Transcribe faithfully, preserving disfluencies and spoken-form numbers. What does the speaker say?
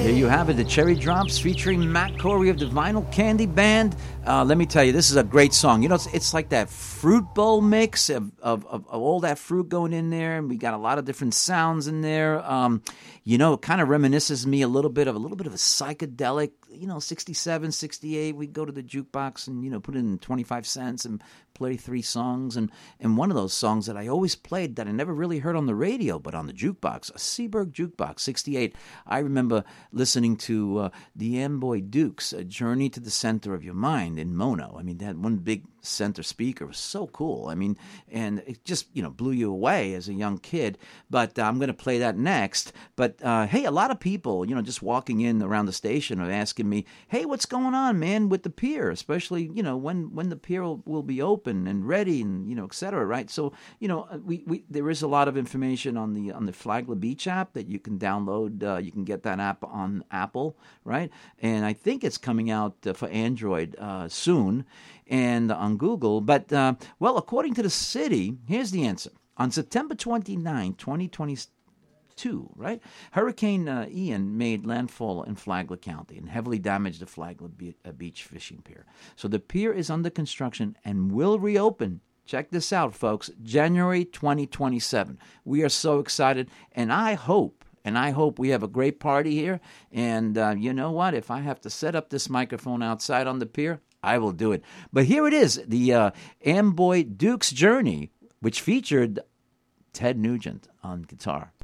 There you have it, the Cherry Drops featuring Matt Corey of the Vinyl Candy Band. Uh, let me tell you, this is a great song. You know, it's, it's like that fruit bowl mix of, of, of, of all that fruit going in there, and we got a lot of different sounds in there. Um, you know, it kind of reminisces me a little bit of a little bit of a psychedelic, you know, sixty-seven, sixty-eight, we'd go to the jukebox and, you know, put in twenty-five cents and play three songs. And, and one of those songs that I always played that I never really heard on the radio, but on the jukebox, a Seaberg jukebox, sixty-eight. I remember listening to uh, the Amboy Dukes, A Journey to the Center of Your Mind in mono. I mean, they had one big center speaker. It was so cool. I mean, and it just, you know, blew you away as a young kid. But uh, I'm going to play that next. But, uh, hey, a lot of people, you know, just walking in around the station are asking me, hey, what's going on, man, with the pier? Especially, you know, when, when the pier will, will be open and ready and, you know, et cetera, right? So, you know, we, we there is a lot of information on the on the Flagler Beach app that you can download. Uh, you can get that app on Apple, right? And I think it's coming out uh, for Android uh, soon and on Google. But, uh, well, according to the city, here's the answer. On September twenty-ninth, twenty twenty-two, right, Hurricane uh, Ian made landfall in Flagler County and heavily damaged the Flagler Be- uh, Beach fishing pier. So the pier is under construction and will reopen. Check this out, folks, January twenty twenty-seven. We are so excited, and I hope And I hope we have a great party here. And uh, you know what? If I have to set up this microphone outside on the pier, I will do it. But here it is, the uh, Amboy Dukes Journey, which featured Ted Nugent on guitar.